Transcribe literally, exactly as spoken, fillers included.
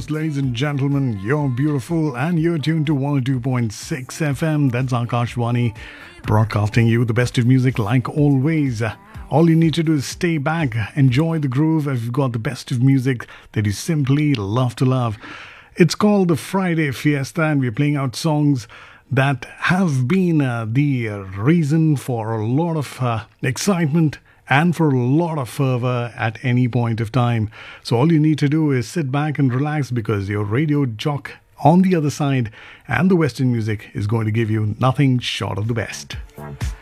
Yes, ladies and gentlemen, you're beautiful and you're tuned to one oh two point six F M. That's Akashvani, broadcasting you the best of music like always. All you need to do is stay back, enjoy the groove. I've got the best of music that you simply love to love. It's called the Friday Fiesta, and we're playing out songs that have been uh, the uh, reason for a lot of uh, excitement and for a lot of fervor at any point of time. So all you need to do is sit back and relax, because your radio jock on the other side and the Western music is going to give you nothing short of the best.